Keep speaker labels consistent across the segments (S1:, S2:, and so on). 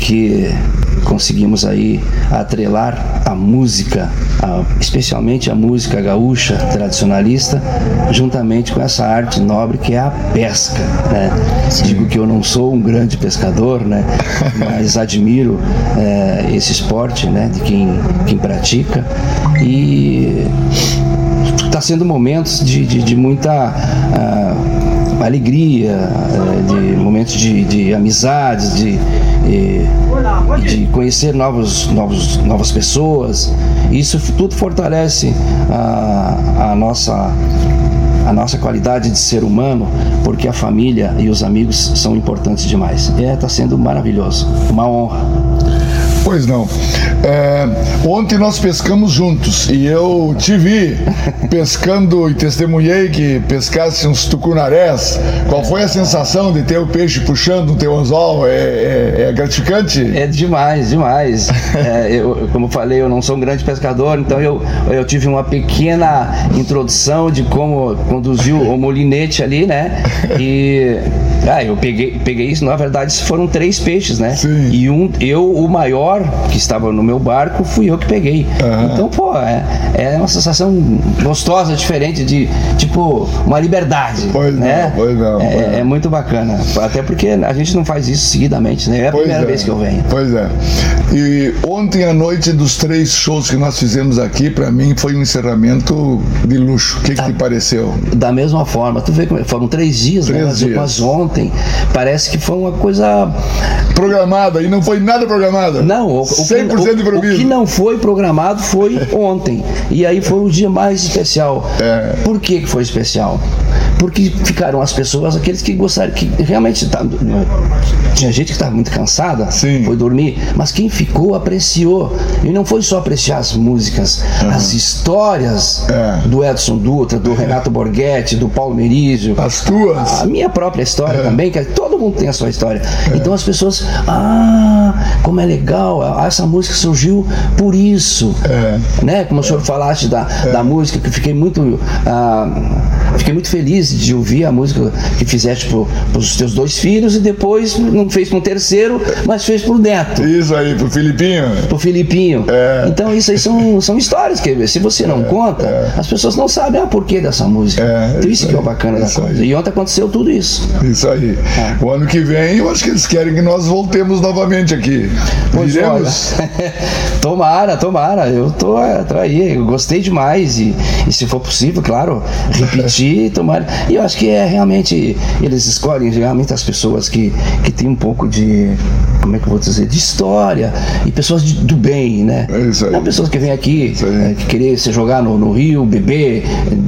S1: porque conseguimos aí atrelar a música, especialmente a música gaúcha tradicionalista, juntamente com essa arte nobre que é a pesca, né? Digo que eu não sou um grande pescador, né? Mas admiro esse esporte, né? De quem pratica, e está sendo momentos de muita alegria, de momentos de amizades, de conhecer novas pessoas. Isso tudo fortalece a nossa qualidade de ser humano, porque a família e os amigos são importantes demais. Está sendo maravilhoso, uma honra.
S2: Pois não. Ontem nós pescamos juntos e eu te vi pescando e testemunhei que pescasse uns tucunarés. Qual foi a sensação de ter o peixe puxando o teu anzol? É gratificante?
S1: É demais. Como eu falei, eu não sou um grande pescador, então eu tive uma pequena introdução de como conduzir o molinete ali, né? E eu peguei isso, na verdade foram 3 peixes, né?
S2: Sim.
S1: E o maior que estava no meu barco, fui eu que peguei. Então, é uma sensação gostosa, diferente, de tipo uma liberdade.
S2: Pois
S1: né?
S2: Não.
S1: É muito bacana, até porque a gente não faz isso seguidamente, né? É a primeira vez que eu venho.
S2: Pois é. E ontem à noite, dos 3 shows que nós fizemos aqui, para mim foi um encerramento de luxo. O que te pareceu?
S1: Da mesma forma, tu vê como foram 3 dias,
S2: 3 dias.
S1: Mas ontem parece que foi uma coisa
S2: programada, e não foi nada programada.
S1: Não,
S2: 100% de improviso.
S1: O que não foi programado foi ontem. E aí foi o dia mais especial. Por que foi especial? Porque ficaram as pessoas, aqueles que gostaram, que realmente tinha gente que estava muito cansada, foi dormir, mas quem ficou apreciou. E não foi só apreciar as músicas, as histórias do Edson Dutra, do Renato Borghetti, do Paulo Merizio,
S2: as tuas,
S1: a minha própria história também, que todo mundo tem a sua história. Então as pessoas, como é legal, essa música surgiu por isso, né? Como o senhor falaste da música, que fiquei muito feliz de ouvir a música que fizeste para os teus 2 filhos, e depois não fez para um terceiro, mas fez para o neto.
S2: Isso aí, para o Filipinho.
S1: Para o Filipinho. Então isso aí são histórias que, se você não conta, as pessoas não sabem o porquê dessa música. Então isso que é o bacana da coisa. Aí. E ontem aconteceu tudo isso.
S2: Isso aí. O ano que vem, eu acho que eles querem que nós voltemos novamente aqui.
S1: Iremos? Tomara. Eu tô aí. Eu gostei demais. E se for possível, claro, repetir, tomara. E eu acho que realmente, eles escolhem realmente as pessoas que têm um pouco de, como é que eu vou dizer, de história, e pessoas do bem, né? Não pessoas que vêm aqui que querer se jogar no rio, beber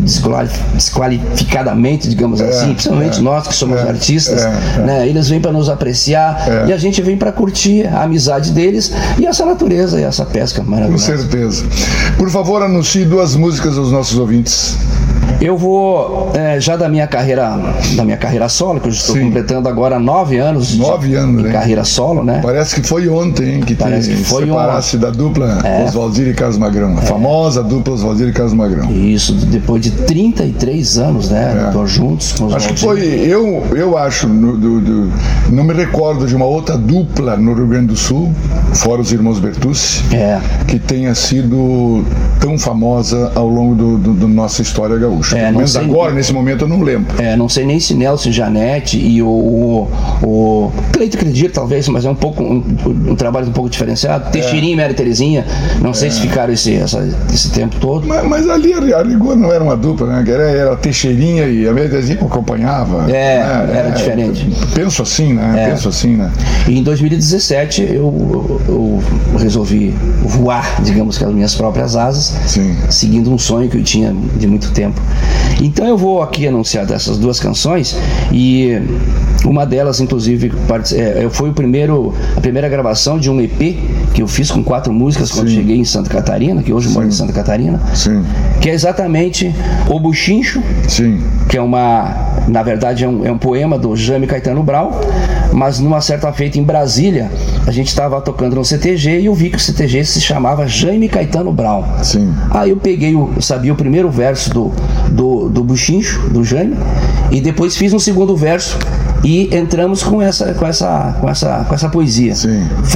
S1: desqualificadamente, digamos assim, principalmente nós que somos artistas, né? Eles vêm para nos apreciar, e a gente vem para curtir a amizade deles e essa natureza e essa pesca maravilhosa.
S2: Com certeza. Por favor, anuncie 2 músicas aos nossos ouvintes.
S1: Eu vou, já da minha carreira solo, que eu estou completando agora 9 anos de carreira solo, né?
S2: Parece que foi ontem, hein, que separasse da dupla Oswaldir e Carlos Magrão. A famosa dupla Oswaldir e Carlos Magrão.
S1: Isso, depois de 33 anos, né? Tô juntos com os
S2: Acho que foi, eu acho, não me recordo de uma outra dupla no Rio Grande do Sul, fora os irmãos Bertucci, que tenha sido tão famosa ao longo da nossa história gaúcha. Mas agora, nesse momento, eu não lembro.
S1: Não sei nem se Nelson Janete e o Cleito Acredito, talvez, mas é um trabalho um pouco diferenciado. Teixeirinha e Mary Terezinha, não sei se ficaram esse tempo todo.
S2: Mas ali a rigor não era uma dupla, né? Era a Teixeirinha e a Mary Terezinha que acompanhava.
S1: Era diferente.
S2: Penso assim, né?
S1: E em 2017 eu resolvi voar, digamos, com as minhas próprias asas, seguindo um sonho que eu tinha de muito tempo. Então eu vou aqui anunciar dessas 2 canções, e uma delas, inclusive, foi a primeira gravação de um EP que eu fiz com 4 músicas quando cheguei em Santa Catarina, que hoje moro em Santa Catarina, que é exatamente O Buchincho, que na verdade é um poema do Jaime Caetano Brau, mas numa certa feita em Brasília, a gente estava tocando no CTG e eu vi que o CTG se chamava Jaime Caetano Brau. Aí eu sabia o primeiro verso do Buchincho, do Jaime, e depois fiz um segundo verso e entramos com essa poesia.